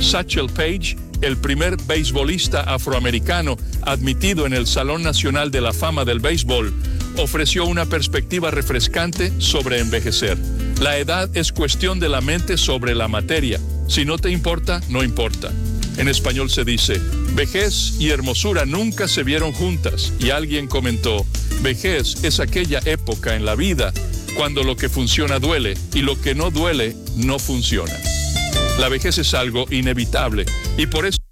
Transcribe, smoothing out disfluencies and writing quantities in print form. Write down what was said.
Satchel Paige, el primer beisbolista afroamericano admitido en el Salón Nacional de la Fama del Béisbol, ofreció una perspectiva refrescante sobre envejecer. La edad es cuestión de la mente sobre la materia. Si no te importa, no importa. En español se dice, vejez y hermosura nunca se vieron juntas. Y alguien comentó, vejez es aquella época en la vida cuando lo que funciona duele y lo que no duele no funciona. La vejez es algo inevitable y por eso